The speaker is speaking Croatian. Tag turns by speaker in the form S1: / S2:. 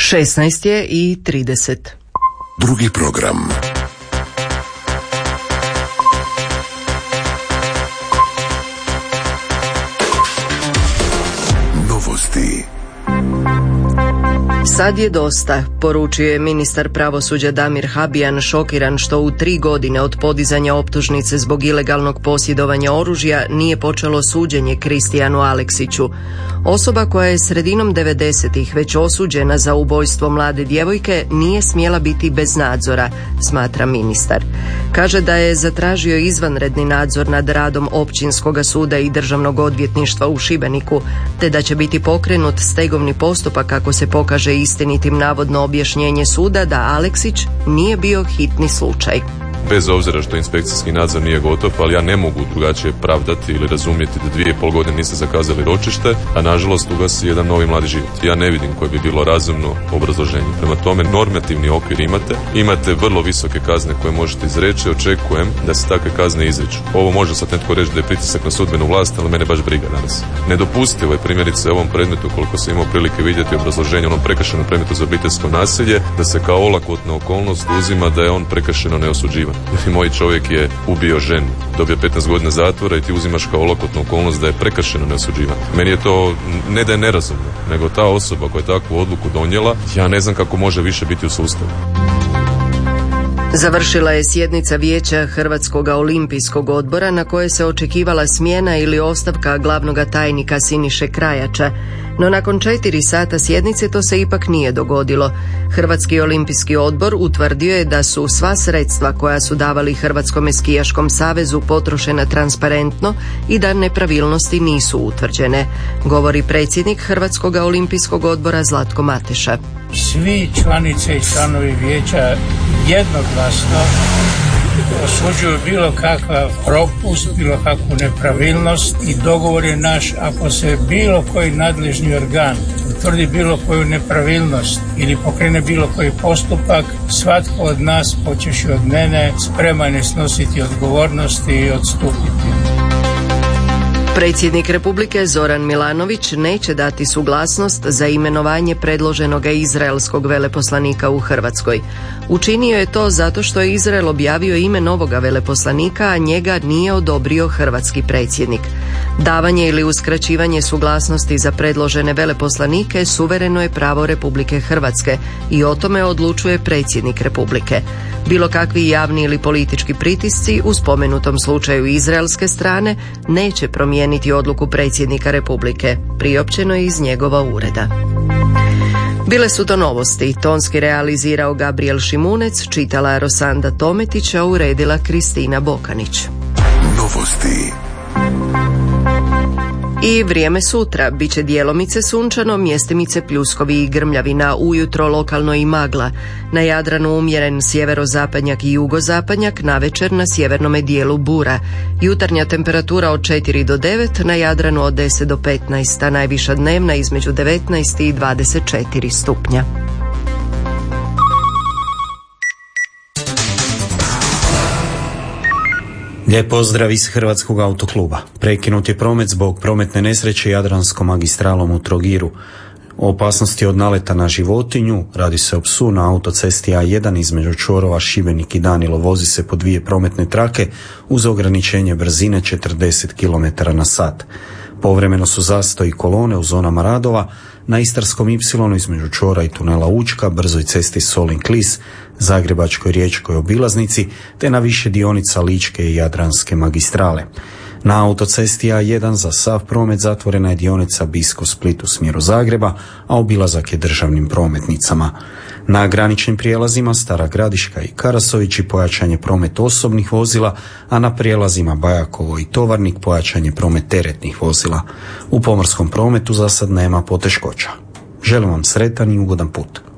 S1: 16 je i 30.
S2: Drugi program. Novosti.
S1: Sad je dosta, poručio je ministar pravosuđa Damir Habijan, šokiran što u 3 godine od podizanja optužnice zbog ilegalnog posjedovanja oružja nije počelo suđenje Kristijanu Aleksiću. Osoba koja je sredinom 90-ih već osuđena za ubojstvo mlade djevojke nije smjela biti bez nadzora, smatra ministar. Kaže da je zatražio izvanredni nadzor nad radom Općinskoga suda i Državnog odvjetništva u Šibeniku, te da će biti pokrenut stegovni postupak ako se pokaže istinitim navodno objašnjenje suda da Aleksić nije bio hitni slučaj.
S3: Bez obzira što inspekcijski nadzor nije gotov, ali ja ne mogu drugačije pravdati ili razumjeti da 2,5 godine niste zakazali ročište, a nažalost ugasi jedan novi mladi život. Ja ne vidim koje bi bilo razumno obrazloženje. Prema tome, normativni okvir imate vrlo visoke kazne koje možete izreći, očekujem da se takve kazne izriču. Ovo može sad netko reći da je pritisak na sudbenu vlast, ali mene baš briga danas. Nedopustivo je primjerice ovom predmetu, koliko sam imao prilike vidjeti obrazloženje onom prekršenom predmetu za obiteljsko nasilje, da se kao olakotna okolnost uzima da je on prekršeno neosuđivan. Moj čovjek je ubio ženu, dobio 15 godina zatvora i ti uzimaš kao olakotnu okolnost da je prekršeno neosuđivan. Meni je to ne da je nerazumno, nego ta osoba koja je takvu odluku donijela, ja ne znam kako može više biti u sustavu.
S1: Završila je sjednica Vijeća Hrvatskog olimpijskog odbora na koje se očekivala smjena ili ostavka glavnog tajnika Siniše Krajača, no nakon 4 sata sjednice to se ipak nije dogodilo. Hrvatski olimpijski odbor utvrdio je da su sva sredstva koja su davali Hrvatskom skijaškom savezu potrošena transparentno i da nepravilnosti nisu utvrđene, govori predsjednik Hrvatskog olimpijskog odbora Zlatko Mateša.
S4: Svi članice i članovi vijeća jednoglasno osuđuju bilo kakav propust, bilo kakvu nepravilnost i dogovor je naš, ako se bilo koji nadležni organ utvrdi bilo koju nepravilnost ili pokrene bilo koji postupak, svatko od nas, počevši od mene, spreman je snositi odgovornosti i odstupiti.
S1: Predsjednik Republike Zoran Milanović neće dati suglasnost za imenovanje predloženoga izraelskog veleposlanika u Hrvatskoj. Učinio je to zato što je Izrael objavio ime novoga veleposlanika, a njega nije odobrio hrvatski predsjednik. Davanje ili uskraćivanje suglasnosti za predložene veleposlanike suvereno je pravo Republike Hrvatske i o tome odlučuje predsjednik Republike. Bilo kakvi javni ili politički pritisci u spomenutom slučaju izraelske strane neće promijeniti odluku predsjednika Republike, priopćeno je iz njegova ureda. Bile su to novosti, tonski realizirao Gabriel Šimunec, čitala Rosanda Tometić, a uredila Kristina Bokanić.
S2: Novosti.
S1: I vrijeme sutra, bit će djelomice sunčano, mjestimice pljuskovi i grmljavina, ujutro lokalno i magla. Na Jadranu umjeren sjeverozapadnjak i jugozapadnjak, navečer na sjevernome dijelu bura. Jutarnja temperatura od 4 do 9, na Jadranu od 10 do 15, a najviša dnevna između 19 i 24 stupnja.
S5: Lijep pozdrav iz Hrvatskog autokluba. Prekinut je promet zbog prometne nesreće Jadranskom magistralom u Trogiru. O opasnosti od naleta na životinju, radi se o psu na autocesti A1 između čvorova Šibenik i Danilo, vozi se po 2 prometne trake uz ograničenje brzine 40 km/h. Povremeno su zastoji kolone u zonama radova na Istarskom Y između čvora i tunela Učka, brzoj cesti Solin-Klis, Zagrebačkoj riječkoj obilaznici, te na više dionica Ličke i Jadranske magistrale. Na autocesti A1 za sav promet zatvorena je dionica Bisko-Split u smjeru Zagreba, a obilazak je državnim prometnicama. Na graničnim prijelazima Stara Gradiška i Karasovići pojačan je promet osobnih vozila, a na prijelazima Bajakovo i Tovarnik pojačan je promet teretnih vozila. U pomorskom prometu za sad nema poteškoća. Želim vam sretan i ugodan put.